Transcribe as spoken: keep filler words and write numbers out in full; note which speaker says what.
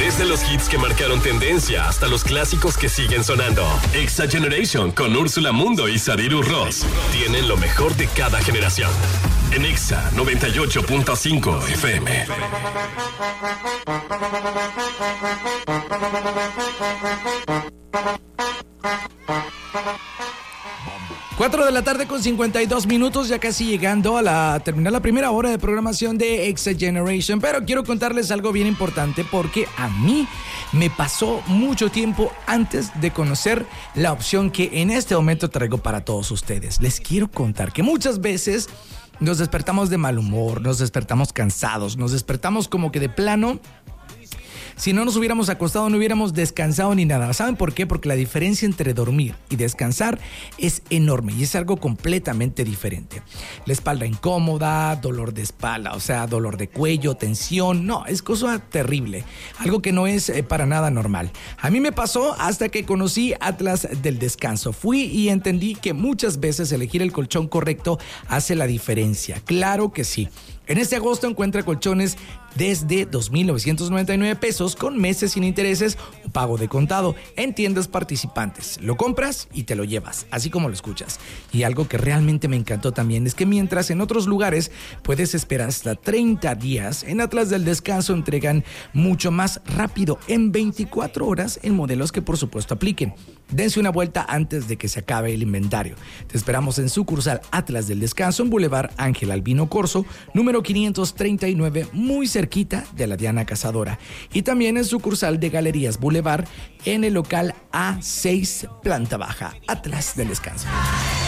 Speaker 1: Desde los hits que marcaron tendencia hasta los clásicos que siguen sonando. Exa Generation con Úrsula Mundo y Sadiru Ross tienen lo mejor de cada generación. En Exa noventa y ocho punto cinco F M.
Speaker 2: cuatro de la tarde con cincuenta y dos minutos, ya casi llegando a la terminar la primera hora de programación de Exa Generation. Pero quiero contarles algo bien importante porque a mí me pasó mucho tiempo antes de conocer la opción que en este momento traigo para todos ustedes. Les quiero contar que muchas veces nos despertamos de mal humor, nos despertamos cansados, nos despertamos como que de plano. Si no nos hubiéramos acostado, no hubiéramos descansado ni nada. ¿Saben por qué? Porque la diferencia entre dormir y descansar es enorme y es algo completamente diferente. La espalda incómoda, dolor de espalda, o sea, dolor de cuello, tensión. No, es cosa terrible. Algo que no es eh, para nada normal. A mí me pasó hasta que conocí Atlas del Descanso. Fui y entendí que muchas veces elegir el colchón correcto hace la diferencia. Claro que sí. En este agosto encuentra colchones desde dos mil novecientos noventa y nueve pesos con meses sin intereses o pago de contado en tiendas participantes. Lo compras y te lo llevas, así como lo escuchas. Y algo que realmente me encantó también es que mientras en otros lugares puedes esperar hasta treinta días, en Atlas del Descanso entregan mucho más rápido, en veinticuatro horas, en modelos que por supuesto apliquen. Dense una vuelta antes de que se acabe el inventario. Te esperamos en sucursal Atlas del Descanso en Boulevard Ángel Albino Corzo, número quinientos treinta y nueve, muy cerquita de la Diana Cazadora. Y también en sucursal de Galerías Boulevard en el local A seis, planta baja. Atlas del Descanso.